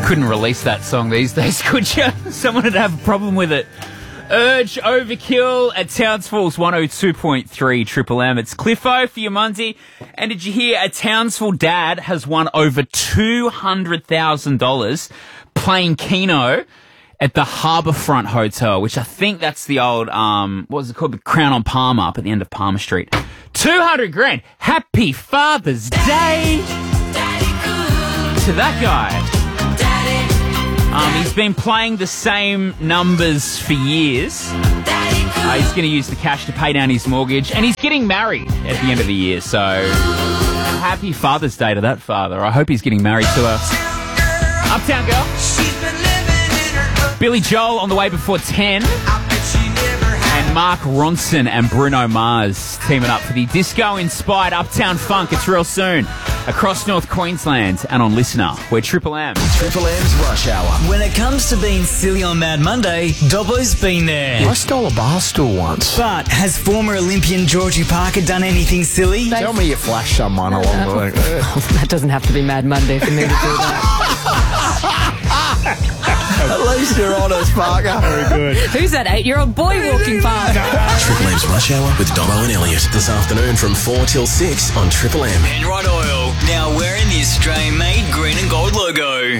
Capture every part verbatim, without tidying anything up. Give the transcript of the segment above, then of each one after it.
couldn't release that song these days, could you? Someone would have a problem with it. Urge Overkill at Townsville's one oh two point three Triple M. It's Cliffo for your Monday. And did you hear a Townsville dad has won over two hundred thousand dollars playing Keno at the Harbourfront Hotel, which I think that's the old, um, what was it called? The Crown on Palmer up at the end of Palmer Street. two hundred grand. Happy Father's Day to that guy. Um, he's been playing the same numbers for years. Uh, he's going to use the cash to pay down his mortgage, and he's getting married at the end of the year. So, happy Father's Day to that father. I hope he's getting married to a Uptown Girl. Billy Joel on the way before ten. And Mark Ronson and Bruno Mars teaming up for the disco-inspired Uptown Funk. It's real soon. Across North Queensland and on Listener, we're Triple M. Triple M's Rush Hour. When it comes to being silly on Mad Monday, Dobbo's been there. I stole a bar stool once. But has former Olympian Georgie Parker done anything silly? Tell me you flashed someone along the way. That doesn't have to be Mad Monday for me to do that. At least you're honest, Parker. Very good. Who's that eight-year-old boy walking past? Triple M's Rush Hour with Dobbo and Elliot this afternoon from four till six on Triple M. Enright Oil, now wearing the Australian-made green and gold logo.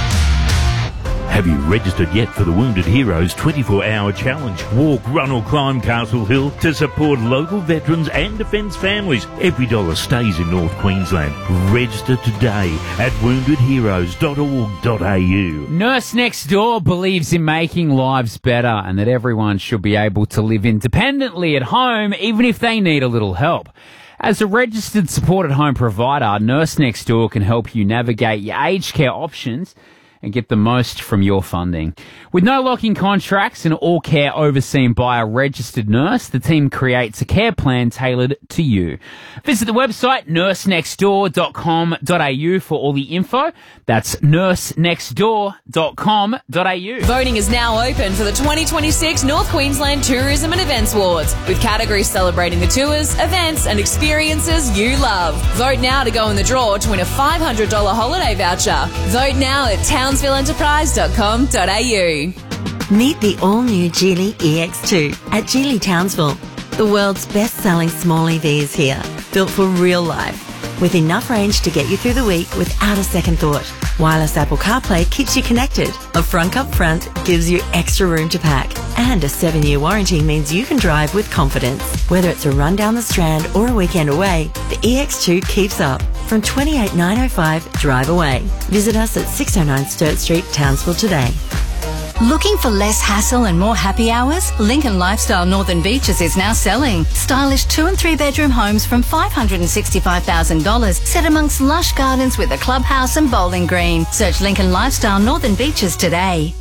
Have you registered yet for the Wounded Heroes twenty-four hour challenge? Walk, run or climb Castle Hill to support local veterans and defence families. Every dollar stays in North Queensland. Register today at wounded heroes dot org dot a u. Nurse Next Door believes in making lives better and that everyone should be able to live independently at home even if they need a little help. As a registered supported home provider, Nurse Next Door can help you navigate your aged care options and get the most from your funding. With no locking contracts and all care overseen by a registered nurse, the team creates a care plan tailored to you. Visit the website nurse next door dot com dot a u for all the info. That's nurse next door dot com dot a u. Voting is now open for the twenty twenty-six North Queensland Tourism and Events Awards, with categories celebrating the tours, events and experiences you love. Vote now to go in the draw to win a five hundred dollars holiday voucher. Vote now at townsville enterprise dot com dot a u. Meet the all-new Geely E X two at Geely Townsville. The world's best-selling small E V is here, built for real life, with enough range to get you through the week without a second thought. Wireless Apple CarPlay keeps you connected. A front up front gives you extra room to pack. And a seven-year warranty means you can drive with confidence. Whether it's a run down the Strand or a weekend away, the E X two keeps up. From twenty-eight nine oh five, drive away. Visit us at six oh nine Sturt Street, Townsville today. Looking for less hassle and more happy hours? Lincoln Lifestyle Northern Beaches is now selling. Stylish two and three bedroom homes from five hundred sixty-five thousand dollars set amongst lush gardens with a clubhouse and bowling green. Search Lincoln Lifestyle Northern Beaches today.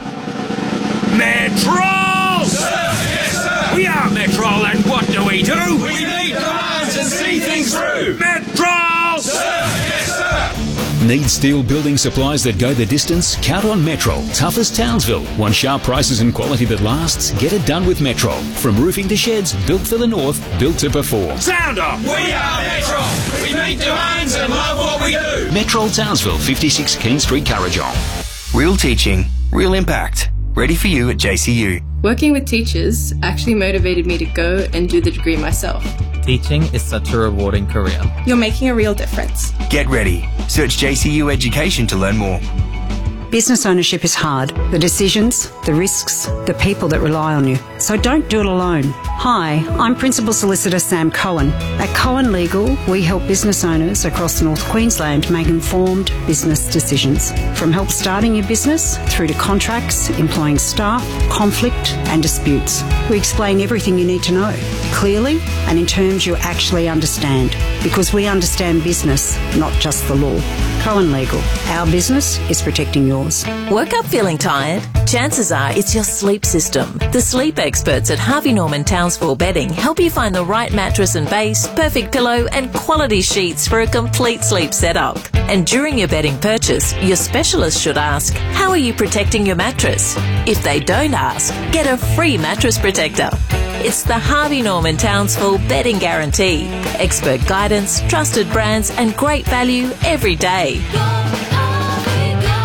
Metro! Sir, yes, sir. We are Metro, and what do we do? We meet demands and see things through. Metro! Sir, yes, sir. Need steel building supplies that go the distance? Count on Metro. Tough as Townsville. Want sharp prices and quality that lasts? Get it done with Metro. From roofing to sheds, built for the north, built to perform. Sound off! We are Metro. We meet demands and love what we do. Metro Townsville, fifty-six King Street, Currajong. Real teaching, real impact. Ready for you at J C U. Working with teachers actually motivated me to go and do the degree myself. Teaching is such a rewarding career. You're making a real difference. Get ready. Search J C U Education to learn more. Business ownership is hard. The decisions, the risks, the people that rely on you. So don't do it alone. Hi, I'm Principal Solicitor Sam Cohen. At Cohen Legal, we help business owners across North Queensland make informed business decisions. From help starting your business through to contracts, employing staff, conflict and disputes. We explain everything you need to know, clearly and in terms you actually understand. Because we understand business, not just the law. Cohen Legal. Our business is protecting yours. Woke up feeling tired? Chances are it's your sleep system. The sleep experts at Harvey Norman Townsville Bedding help you find the right mattress and base, perfect pillow and quality sheets for a complete sleep setup. And during your bedding purchase, your specialist should ask, how are you protecting your mattress? If they don't ask, get a free mattress protector. It's the Harvey Norman Townsville Bedding Guarantee. Expert guidance, trusted brands and great value every day.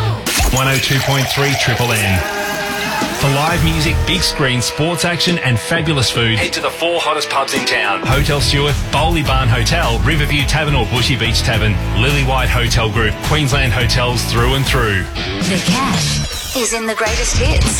one oh two point three Triple M. For live music, big screen, sports action and fabulous food, head to the four hottest pubs in town. Hotel Stewart, Bowley Barn Hotel, Riverview Tavern or Bushy Beach Tavern, Lily White Hotel Group, Queensland hotels through and through. The cash is in the greatest hits.